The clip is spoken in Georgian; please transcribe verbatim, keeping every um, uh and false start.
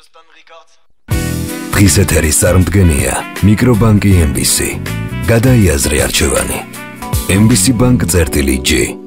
დღის ეთერის წარმდგენია მიკრობანკი ემ ბი სი. გადაიაზრე არჩევანი. ემ ბი სი ბანკ წერტილი ჯი.